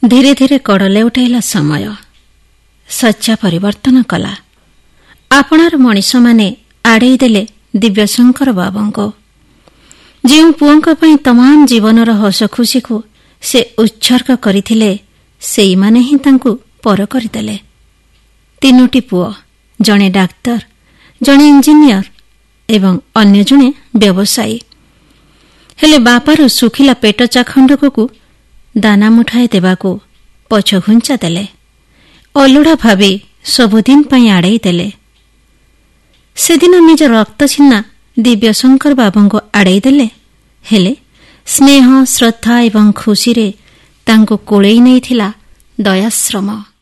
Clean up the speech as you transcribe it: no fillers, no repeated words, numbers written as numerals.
ଧୀରେ ଧୀରେ କଡ଼ ଲେଉଟାଇଲା ସମୟ। ଶଯ୍ୟା ପରିବର୍ତ୍ତନ କଲା। ଆପଣାର ମଣିଷମାନେ ଆଡ଼େଇ ଦେଲେ ଦିବ୍ୟଶଙ୍କର ବାବୁଙ୍କୁ। ଯେଉଁ ପୁଅଙ୍କ ପାଇଁ ତମାମ ଜୀବନର ହସ ଖୁସିକୁ ସେ ଉତ୍ସର୍ଗ କରିଥିଲେ, ସେଇମାନେ ହିଁ ତାଙ୍କୁ ପର କରିଦେଲେ। 3ଟି ପୁଅ, ଜଣେ ଡାକ୍ତର, ଜଣେ ଇଞ୍ଜିନିୟର ଏବଂ ଅନ୍ୟ ଜଣେ ବ୍ୟବସାୟୀ। ହେଲେ ବାପାର ଶୁଖିଲା ପେଟ ଚାଖଣ୍ଡକୁ ଦାନା ମୁଠାଏ ଦେବାକୁ ପଛଘୁଞ୍ଚା ଦେଲେ। ଅଲୁଢା ଭାବି ସବୁଦିନ ପାଇଁ ଆଡ଼େଇ ଦେଲେ। ସେଦିନ ନିଜ ରକ୍ତ ଛିହ୍ନା ଦିବ୍ୟଶଙ୍କର ବାବୁଙ୍କୁ ଆଡ଼େଇ ଦେଲେ। ହେଲେ ସ୍ନେହ, ଶ୍ରଦ୍ଧା ଏବଂ ଖୁସିରେ ତାଙ୍କୁ କୋଳେଇ ନେଇଥିଲା ଦୟାଶ୍ରମ।